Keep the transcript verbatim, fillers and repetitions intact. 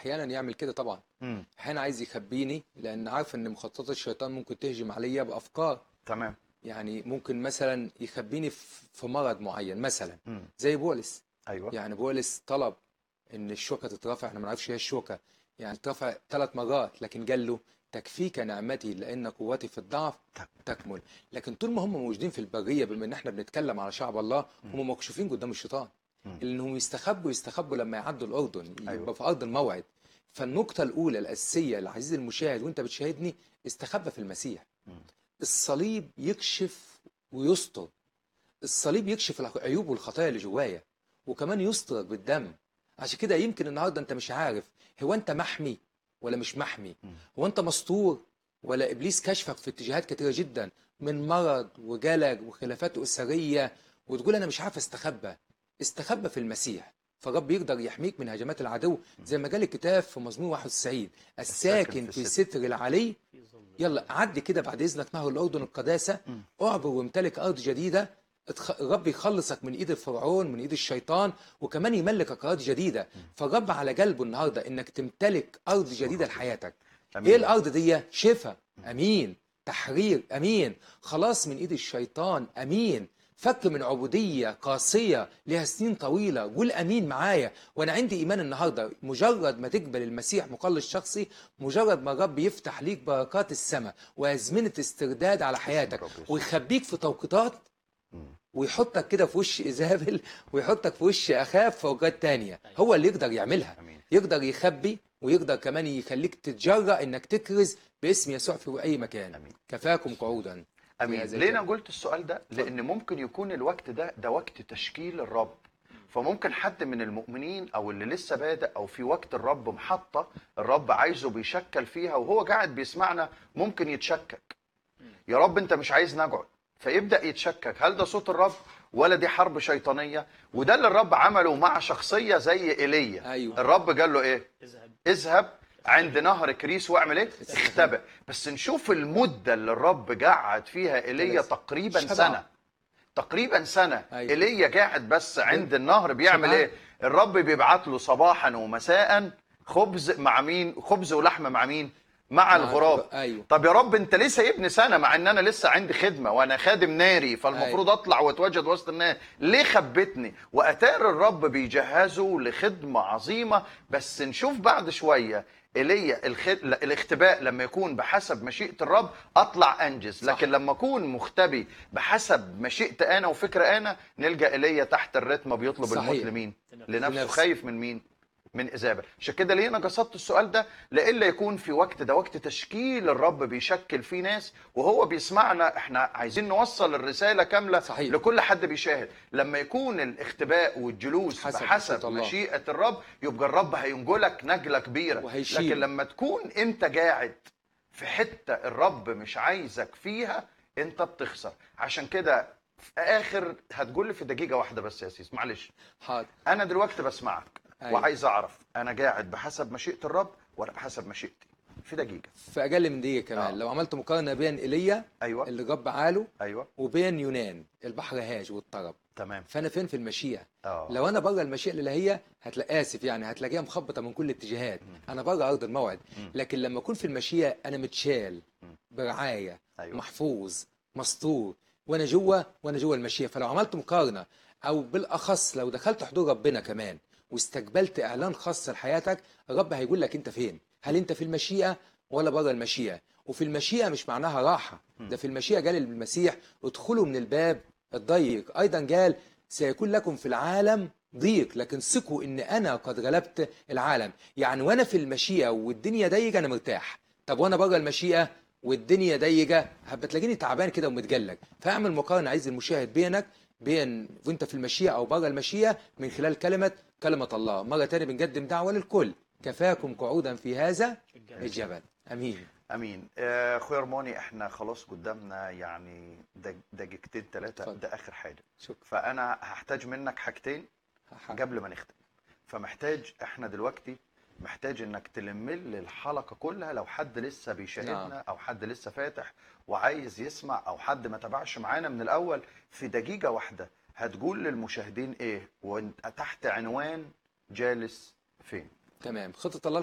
احيانا يعمل كده طبعا. امم احيانا عايز يخبيني لان عارف ان مخططات الشيطان ممكن تهجم عليا بافكار. تمام. يعني ممكن مثلا يخبيني في في مرض معين مثلا، امم زي بولس. ايوه. يعني بولس طلب ان الشوكه تترفع، احنا ما نعرفش هي الشوكه، يعني ترفع ثلاث مرات، لكن قال له تكفيك نعمتي لان قوتي في الضعف تكمل. لكن طول ما هم موجودين في البريه، بما ان احنا بنتكلم على شعب الله، هم مكشوفين قدام الشيطان، امم انهم يستخبوا يستخبوا لما يعدوا الاردن، ايوه. يبقى في ارض الموعد. فالنقطه الاولى الاساسيه العزيز المشاهد وانت بتشاهدني، استخبى في المسيح. امم الصليب يكشف ويستر، الصليب يكشف العيوب والخطايا اللي جوايا، وكمان يسترك بالدم. عشان كده يمكن النهارده انت مش عارف هو انت محمي ولا مش محمي، امم هو انت مستور ولا ابليس كشفك في اتجاهات كتيره جدا من مرض وجلج وخلافات اسريه، وتقول انا مش عارف استخبى. استخبى في المسيح، فالرب يقدر يحميك من هجمات العدو، زي ما قال الكتاب في مزمور واحد وتسعين: الساكن الساكن في في الستر. ستر العلي. يلا عدي كده بعد اذنك نهر الاردن القداسه، امم اعبر وامتلك ارض جديده. اتخ- الرب يخلصك من ايد الفرعون، من ايد الشيطان، وكمان يملكك ارض جديده. فالرب على قلبه النهارده انك تمتلك ارض اسم جديده الرب يسوع. لحياتك. ايه امين. الارض دي؟ شفاء، امين. تحرير، امين. خلاص من ايد الشيطان، امين. فك من عبوديه قاسيه لها سنين طويله، قول امين معايا. وانا عندي ايمان النهارده مجرد ما تقبل المسيح مخلص شخصي، مجرد ما الرب يفتح ليك بركات السماء وازمنه استرداد على اسم حياتك، الرب يسوع. ويخبيك في توقيتات، امم ويحطك كده في وش ايزابل، ويحطك في وش اخاف في اوقات تانية. هو اللي يقدر يعملها، امين. يقدر يخبي، ويقدر كمان يخليك تتجرأ انك تكرز باسم يسوع في اي مكان. امين. كفاكم قعودا في امين. هذا ليه انا الجبل. قلت السؤال ده؟ اتفضل. لان ممكن يكون الوقت ده ده وقت تشكيل الرب. فممكن حد من المؤمنين او اللي لسه بادئ او في وقت الرب محطه الرب عايزه بيشكل فيها، وهو قاعد بيسمعنا ممكن يتشكك. يا رب انت مش عايز نقعد، فيبدا يتشكك هل ده صوت الرب ولا دي حرب شيطانيه؟ وده اللي الرب عمله مع شخصيه زي ايليا. ايوه. الرب قال له ايه؟ اذهب اذهب عند نهر كريس واعمل ايه؟ استخبى. اختبئ. بس نشوف المده اللي الرب قعد فيها ايليا ثلاثة. تقريبا شبع. سنه. تقريبا سنه. ايوه. ايليا قاعد بس عند النهر بيعمل شبعان. ايه؟ الرب بيبعت له صباحا ومساء خبز مع مين؟ خبز ولحم مع مين؟ مع مع الغراب. الغراب. ايوه. طب يا رب انت ليه سايبني سنه مع ان انا لسه عندي خدمه وانا خادم ناري، فالمفروض اطلع واتواجد وسط الناس، ليه خبتني؟ واتار الرب بيجهزه لخدمه عظيمه. بس نشوف بعد شويه ايليا الخ... الاختباء لما يكون بحسب مشيئه الرب اطلع انجز، صح. لكن لما اكون مختبي بحسب مشيئتي انا وفكر انا، نلجا ايليا تحت الرتمه بيطلب صحيح. الموت لمين؟ لنفسه. لنفسه. خايف من مين؟ من إيزابل. عشان كده ليه انا قصدت السؤال ده؟ لإلا يكون في وقت ده وقت تشكيل الرب بيشكل فيه ناس، وهو بيسمعنا. احنا عايزين نوصل الرساله كامله صحيح. لكل حد بيشاهد. لما يكون الاختباء والجلوس حسب بحسب مشيئة الله. مشيئه الرب، يبقى الرب هينجلك نجله كبيره. وهيشيل. لكن لما تكون انت قاعد في حته الرب مش عايزك فيها، انت بتخسر. عشان كده في اخر هتقول لي في دقيقه واحده بس يا سيس، معلش. حاضر. انا دلوقتي بسمعك أيوة. وعايز اعرف انا قاعد بحسب مشيئه الرب ولا بحسب مشيئتي؟ في دقيقه. في اقل من دقيقه كمان. آه. لو عملت مقارنه بين ايليا ايوه. اللي الرب عاله ايوه. وبين يونان البحر هاج واضطرب، تمام. فانا فين في المشيئه؟ اه لو انا بره المشيئه الالهيه هتلاقي اسف يعني هتلاقيها مخبطه من كل الاتجاهات، انا بره ارض الموعد. مم. لكن لما اكون في المشيئه انا متشال مم. برعايه، ايوه. محفوظ، مستور، وانا جوه وانا جوه المشيئه. فلو عملت مقارنه، او بالاخص لو دخلت حضور ربنا كمان واستقبلت اعلان خاص لحياتك، الرب هيقول لك انت فين. هل انت في المشيئه ولا بره المشيئه؟ وفي المشيئه مش معناها راحه، ده في المشيئه قال المسيح ادخلوا من الباب الضيق. ايضا قال سيكون لكم في العالم ضيق، لكن ثقوا ان انا قد غلبت العالم. يعني وانا في المشيئه والدنيا ضيقه انا مرتاح. طب وانا بره المشيئه والدنيا ضيقه بتلاقيني تعبان كده ومتجلج. فاعمل مقارنه عايز المشاهد بينك بين وانت في المشيئه او بره المشيئه من خلال كلمه كلمه الله. مره تانية بنقدم دعوه للكل: كفاكم قعودا في هذا الجبل. امين. امين. آه، اخويا رماني، احنا خلاص قدامنا يعني دق- دقيقتين ثلاثه، اتفضل. ده اخر حاجه. شكرا. فانا هحتاج منك حاجتين ح- قبل ما نختم. فمحتاج احنا دلوقتي محتاج انك تلم لي الحلقه كلها، لو حد لسه بيشاهدنا نعم. او حد لسه فاتح وعايز يسمع، او حد ما تابعش معانا من الاول، في دقيقه واحده هتقول للمشاهدين ايه وانت تحت عنوان جالس فين؟ تمام. خطه الله